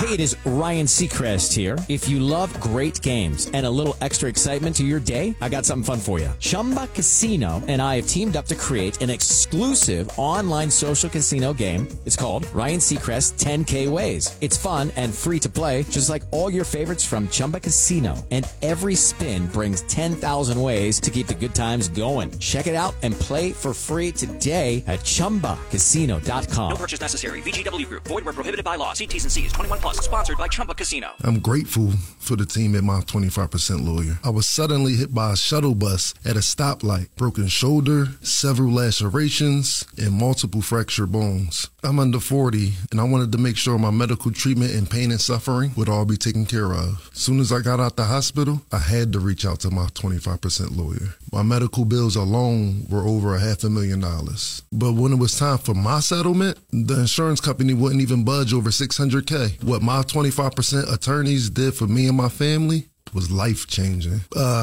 Hey, it is Ryan Seacrest here. If you love great games and a little extra excitement to your day, I got something fun for you. Chumba Casino and I have teamed up to create an exclusive online social casino game. It's called Ryan Seacrest 10K Ways. It's fun and free to play, just like all your favorites from Chumba Casino. And every spin brings 10,000 ways to keep the good times going. Check it out and play for free today at ChumbaCasino.com. No purchase necessary. VGW Group. Void where prohibited by law. See T's and C's. 21 plus. Sponsored by Chumba Casino. I'm grateful for the team at My 25% Lawyer. I was suddenly hit by a shuttle bus at a stoplight. Broken shoulder, several lacerations, and multiple fractured bones. I'm under 40, and I wanted to make sure my medical treatment and pain and suffering would all be taken care of. As soon as I got out the hospital, I had to reach out to My 25% Lawyer. My medical bills alone were over $500,000. But when it was time for my settlement, the insurance company wouldn't even budge over $600K. What My 25% attorneys did for me and my family was life-changing.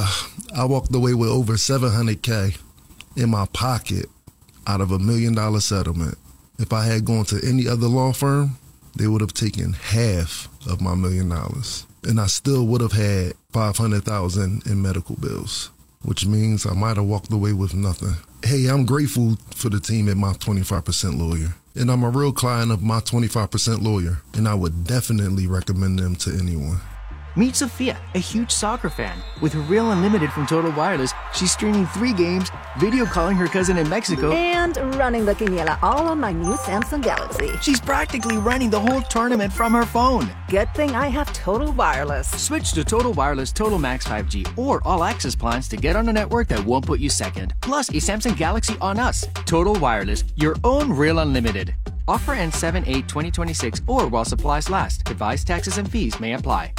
I walked away with over $700K in my pocket out of $1 million settlement. If I had gone to any other law firm, they would have taken half of my $1 million. And I still would have had $500,000 in medical bills, which means I might have walked away with nothing. Hey, I'm grateful for the team at My 25% Lawyer. And I'm a real client of My 25% Lawyer, and I would definitely recommend them to anyone. Meet Sophia, a huge soccer fan. With Real Unlimited from Total Wireless, she's streaming 3 games, video calling her cousin in Mexico, and running the quiniela all on my new Samsung Galaxy. She's practically running the whole tournament from her phone. Good thing I have Total Wireless. Switch to Total Wireless Total Max 5G or All Access plans to get on a network that won't put you second. Plus, a Samsung Galaxy on us. Total Wireless, your own Real Unlimited. Offer ends 7/8/2026 or while supplies last. Device taxes and fees may apply.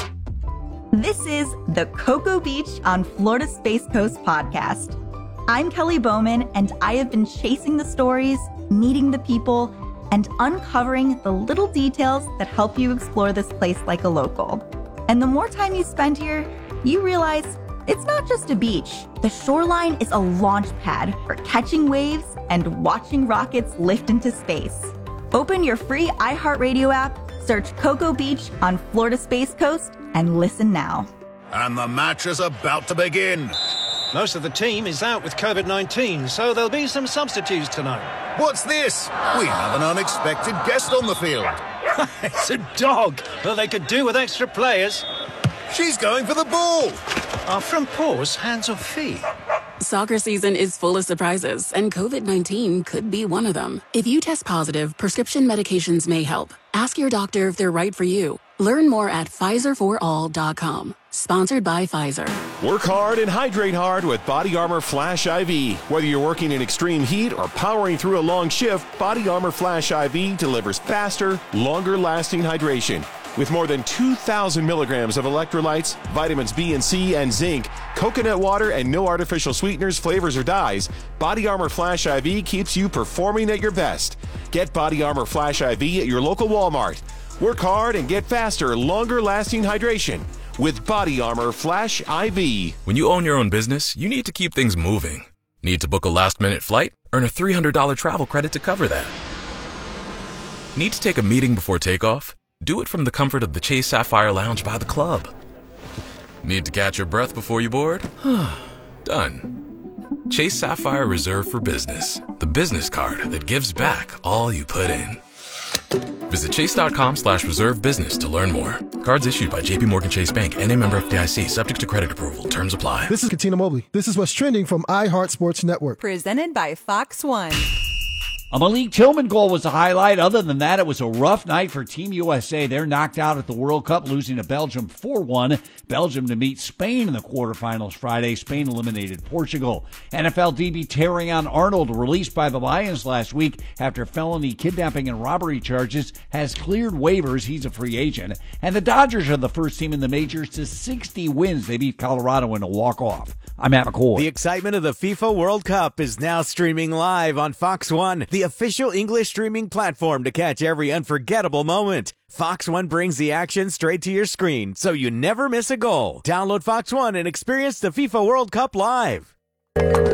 This is the Cocoa Beach on Florida Space Coast podcast. I'm Kelly Bowman, and I have been chasing the stories, meeting the people, and uncovering the little details that help you explore this place like a local. And the more time you spend here, you realize it's not just a beach. The shoreline is a launch pad for catching waves and watching rockets lift into space. Open your free iHeartRadio app, search Cocoa Beach on Florida Space Coast, and listen now. And the match is about to begin. Most of the team is out with COVID-19, so there'll be some substitutes tonight. What's this? We have an unexpected guest on the field. It's a dog. Well, they could do with extra players. She's going for the ball. Our front paws, hands or feet? Soccer season is full of surprises, and COVID-19 could be one of them. If you test positive, prescription medications may help. Ask your doctor if they're right for you. Learn more at PfizerForAll.com. Sponsored by Pfizer. Work hard and hydrate hard with Body Armor Flash IV. Whether you're working in extreme heat or powering through a long shift, Body Armor Flash IV delivers faster, longer-lasting hydration. With more than 2,000 milligrams of electrolytes, vitamins B and C, and zinc, coconut water, and no artificial sweeteners, flavors, or dyes, Body Armor Flash IV keeps you performing at your best. Get Body Armor Flash IV at your local Walmart. Work hard and get faster, longer-lasting hydration with Body Armor Flash IV. When you own your own business, you need to keep things moving. Need to book a last-minute flight? Earn a $300 travel credit to cover that. Need to take a meeting before takeoff? Do it from the comfort of the Chase Sapphire Lounge by the club. Need to catch your breath before you board? Done. Chase Sapphire Reserve for Business, the business card that gives back all you put in. Visit chase.com/reserve business to learn more. Cards issued by JPMorgan Chase Bank and a member of FDIC, subject to credit approval. Terms apply. This is Katina Mobley. This is what's trending from iHeart Sports Network. Presented by Fox One. A Malik Tillman goal was a highlight. Other than that, it was a rough night for Team USA. They're knocked out at the World Cup, losing to Belgium 4-1. Belgium to meet Spain in the quarterfinals Friday. Spain eliminated Portugal. NFL DB Terrion Arnold, released by the Lions last week after felony kidnapping and robbery charges, has cleared waivers. He's a free agent. And the Dodgers are the first team in the majors to 60 wins. They beat Colorado in a walk-off. I'm Matt McCoy. The excitement of the FIFA World Cup is now streaming live on Fox One, the official English streaming platform to catch every unforgettable moment. Fox One brings the action straight to your screen, so you never miss a goal. Download Fox One and experience the FIFA World Cup live.